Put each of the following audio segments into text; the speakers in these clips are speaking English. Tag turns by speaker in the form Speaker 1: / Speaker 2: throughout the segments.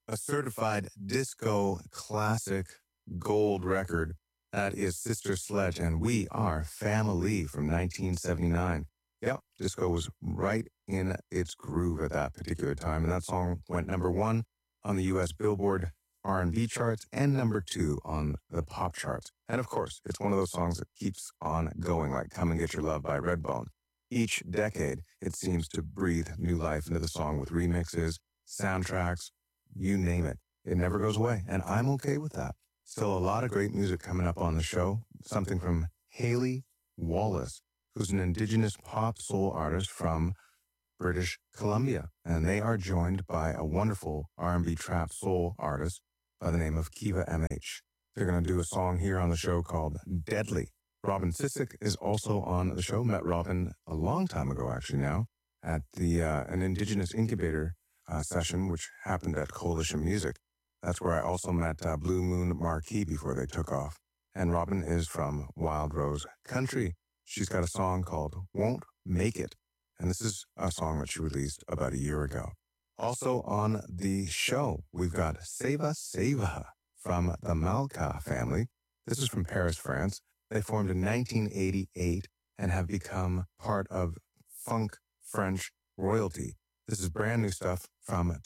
Speaker 1: A certified disco classic gold record. That is Sister Sledge and We Are Family from 1979. Yep, disco was right in its groove at that particular time, and that song went number one on the U.S. Billboard R&B charts and number two on the pop charts. And of course, it's one of those songs that keeps on going, like Come and Get Your Love by Redbone. Each decade, it seems to breathe new life into the song with remixes, soundtracks, you name it. It never goes away, and I'm okay with that. Still a lot of great music coming up on the show. Something from Haley Wallace, who's an indigenous pop soul artist from British Columbia, and they are joined by a wonderful R&B trap soul artist by the name of Kiva MH. They're going to do a song here on the show called Deadly. Robin Sissick is also on the show. Met Robin a long time ago, actually now, at the an Indigenous Incubator session, which happened at Coalition Music. That's where I also met Blue Moon Marquee before they took off. And Robin is from Wild Rose Country. She's got a song called Won't Make It. And this is a song that she released about a year ago. Also on the show, we've got Seva Seva from the Malka family. This is from Paris, France. They formed in 1988 and have become part of funk French royalty. This is brand new stuff from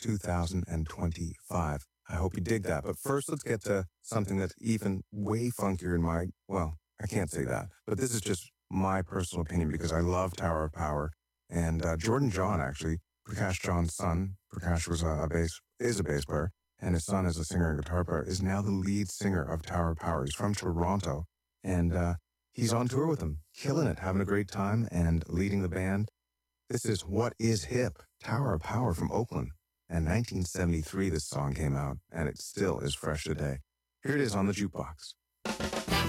Speaker 1: 2025. I hope you dig that. But first, let's get to something that's even way funkier in my, well, I can't say that, but this is just my personal opinion because I love Tower of Power. And Jordan John, actually, Prakash John's son, Prakash was is a bass player, and his son is a singer and guitar player, is now the lead singer of Tower of Power. He's from Toronto, and he's on tour with them, killing it, having a great time, and leading the band. This is What Is Hip, Tower of Power from Oakland. And 1973, this song came out, and it still is fresh today. Here it is on the jukebox.